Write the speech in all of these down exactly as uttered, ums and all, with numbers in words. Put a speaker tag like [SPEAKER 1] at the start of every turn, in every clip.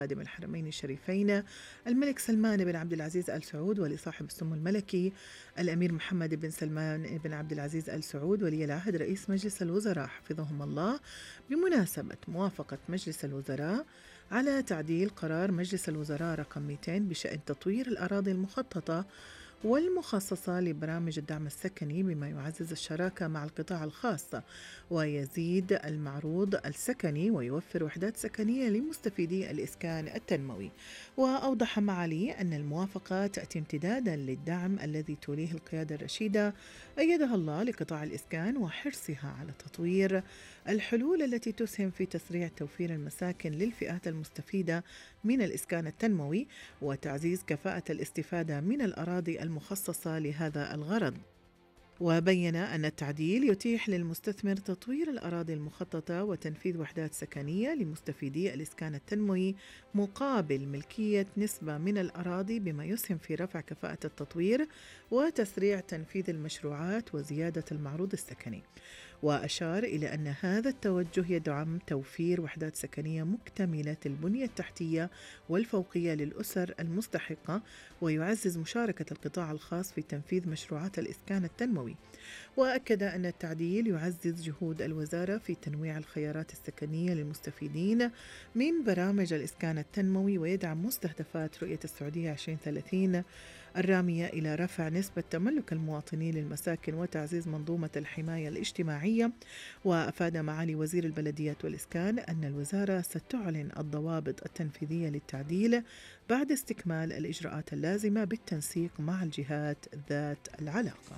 [SPEAKER 1] خادم الحرمين الشريفين الملك سلمان بن عبد العزيز آل سعود ولصاحب السمو الملكي الأمير محمد بن سلمان بن عبد العزيز آل سعود ولي العهد رئيس مجلس الوزراء حفظهم الله، بمناسبة موافقة مجلس الوزراء على تعديل قرار مجلس الوزراء رقم مئتين بشأن تطوير الأراضي المخططة والمخصصة لبرامج الدعم السكني، بما يعزز الشراكة مع القطاع الخاص ويزيد المعروض السكني ويوفر وحدات سكنية لمستفيدي الإسكان التنموي. وأوضح معالي أن الموافقة تأتي امتدادا للدعم الذي توليه القيادة الرشيدة أيدها الله لقطاع الإسكان وحرصها على تطوير الحلول التي تسهم في تسريع توفير المساكن للفئات المستفيدة من الإسكان التنموي وتعزيز كفاءة الاستفادة من الأراضي المخصصة لهذا الغرض. وبين أن التعديل يتيح للمستثمر تطوير الأراضي المخططة وتنفيذ وحدات سكنية لمستفيدي الإسكان التنموي مقابل ملكية نسبة من الأراضي، بما يسهم في رفع كفاءة التطوير وتسريع تنفيذ المشروعات وزيادة المعروض السكني. وأشار إلى أن هذا التوجه يدعم توفير وحدات سكنية مكتملة البنية التحتية والفوقية للأسر المستحقة ويعزز مشاركة القطاع الخاص في تنفيذ مشروعات الإسكان التنموي. وأكد أن التعديل يعزز جهود الوزارة في تنويع الخيارات السكنية للمستفيدين من برامج الإسكان التنموي ويدعم مستهدفات رؤية السعودية عشرين ثلاثين الرامية إلى رفع نسبة تملك المواطنين للمساكن وتعزيز منظومة الحماية الاجتماعية. وأفاد معالي وزير البلديات والإسكان أن الوزارة ستعلن الضوابط التنفيذية للتعديل بعد استكمال الإجراءات اللازمة بالتنسيق مع الجهات ذات العلاقة.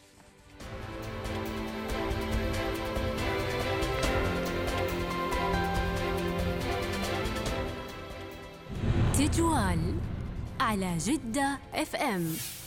[SPEAKER 2] تجوال على جدة اف ام.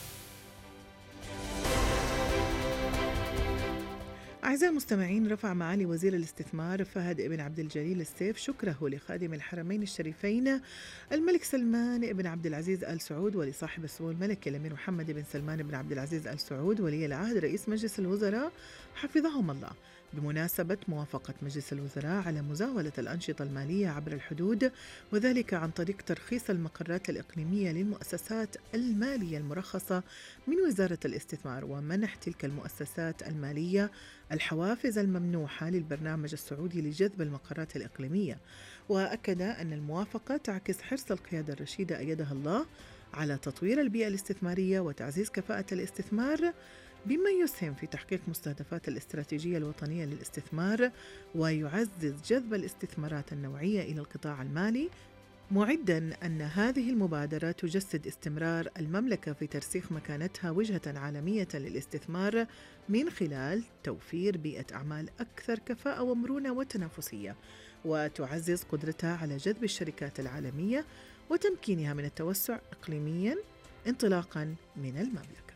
[SPEAKER 1] أعزائي المستمعين، رفع معالي وزير الاستثمار فهد بن عبد الجليل السيف شكره لخادم الحرمين الشريفين الملك سلمان بن عبد العزيز آل سعود ولصاحب السمو الملكي الأمير محمد بن سلمان بن عبد العزيز آل سعود ولي العهد رئيس مجلس الوزراء حفظهم الله، بمناسبة موافقة مجلس الوزراء على مزاولة الأنشطة المالية عبر الحدود، وذلك عن طريق ترخيص المقرات الإقليمية للمؤسسات المالية المرخصة من وزارة الاستثمار، ومنح تلك المؤسسات المالية الحوافز الممنوحة للبرنامج السعودي لجذب المقرات الإقليمية. وأكد أن الموافقة تعكس حرص القيادة الرشيدة أيدها الله على تطوير البيئة الاستثمارية وتعزيز كفاءة الاستثمار، بما يسهم في تحقيق مستهدفات الاستراتيجية الوطنية للاستثمار ويعزز جذب الاستثمارات النوعية إلى القطاع المالي، معداً أن هذه المبادرة تجسد استمرار المملكة في ترسيخ مكانتها وجهة عالمية للاستثمار من خلال توفير بيئة أعمال أكثر كفاءة ومرونة وتنافسية، وتعزز قدرتها على جذب الشركات العالمية وتمكينها من التوسع إقليمياً انطلاقاً من المملكة.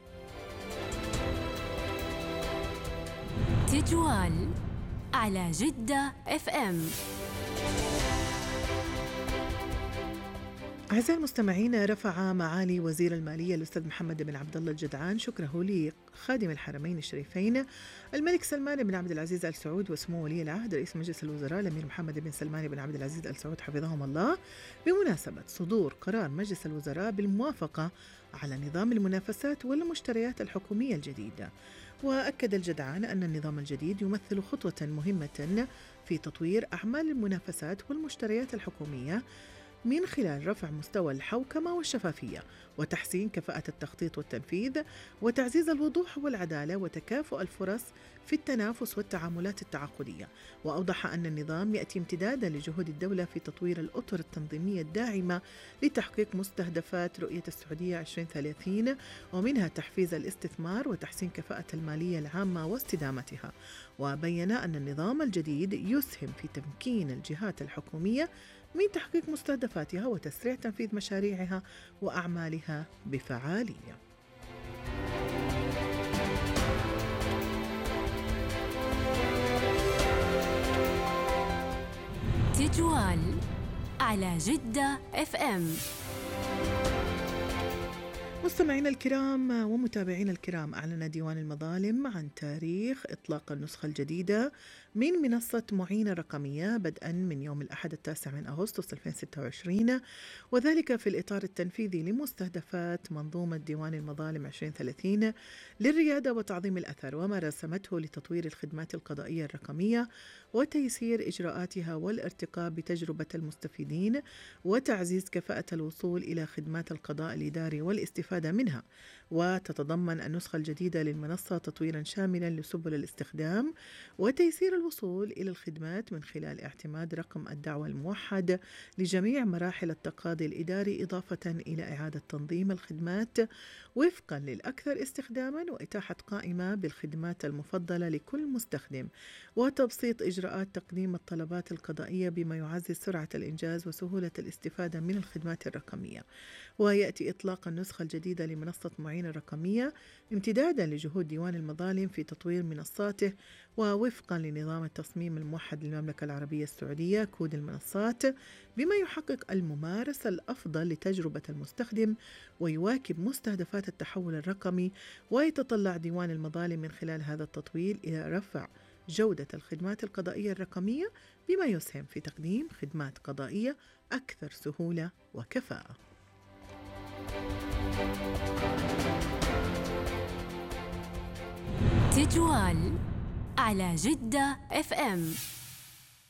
[SPEAKER 2] تجوال على جدة اف ام.
[SPEAKER 1] أعزائي المستمعين، رفع معالي وزير المالية الأستاذ محمد بن عبد الله الجدعان شكره لخادم الحرمين الشريفين الملك سلمان بن عبد العزيز آل سعود وسمو ولي العهد رئيس مجلس الوزراء الأمير محمد بن سلمان بن عبد العزيز آل سعود حفظهم الله، بمناسبة صدور قرار مجلس الوزراء بالموافقة على نظام المنافسات والمشتريات الحكومية الجديدة. وأكد الجدعان أن النظام الجديد يمثل خطوة مهمة في تطوير أعمال المنافسات والمشتريات الحكومية من خلال رفع مستوى الحوكمة والشفافية وتحسين كفاءة التخطيط والتنفيذ وتعزيز الوضوح والعدالة وتكافؤ الفرص في التنافس والتعاملات التعاقدية. وأوضح أن النظام يأتي امتدادا لجهود الدولة في تطوير الأطر التنظيمية الداعمة لتحقيق مستهدفات رؤية السعودية عشرين ثلاثين، ومنها تحفيز الاستثمار وتحسين كفاءة المالية العامة واستدامتها. وبين أن النظام الجديد يسهم في تمكين الجهات الحكومية من تحقيق مستهدفاتها وتسريع تنفيذ مشاريعها وأعمالها بفعالية.
[SPEAKER 2] تجوال على جدة اف ام.
[SPEAKER 1] مستمعينا الكرام ومتابعينا الكرام، أعلن ديوان المظالم عن تاريخ إطلاق النسخة الجديدة من منصة معينة رقمية بدءا من يوم الأحد التاسع من أغسطس ألفين وستة وعشرين، وذلك في الإطار التنفيذي لمستهدفات منظومة ديوان المظالم عشرين ثلاثين للريادة وتعظيم الأثر، وما رسمته لتطوير الخدمات القضائية الرقمية وتيسير إجراءاتها والارتقاء بتجربة المستفيدين وتعزيز كفاءة الوصول إلى خدمات القضاء الإداري والاستفادة منها. وتتضمن النسخة الجديدة للمنصة تطويرا شاملا لسبل الاستخدام وتيسير الوصول إلى الخدمات من خلال اعتماد رقم الدعوة الموحد لجميع مراحل التقاضي الإداري، إضافة إلى إعادة تنظيم الخدمات وفقا للأكثر استخداما وإتاحة قائمة بالخدمات المفضلة لكل مستخدم، وتبسيط إجراءات تقديم الطلبات القضائية بما يعزز سرعة الإنجاز وسهولة الاستفادة من الخدمات الرقمية. ويأتي إطلاق النسخة الجديدة لمنصة معينة رقمية امتدادا لجهود ديوان المظالم في تطوير منصاته ووفقا لنظام التصميم الموحد للمملكة العربية السعودية كود المنصات، بما يحقق الممارسة الأفضل لتجربة المستخدم ويواكب مستهدفات التحول الرقمي. ويتطلع ديوان المظالم من خلال هذا التطوير إلى رفع جودة الخدمات القضائية الرقمية بما يسهم في تقديم خدمات قضائية أكثر سهولة وكفاءة.
[SPEAKER 2] تجوال على جدة اف ام.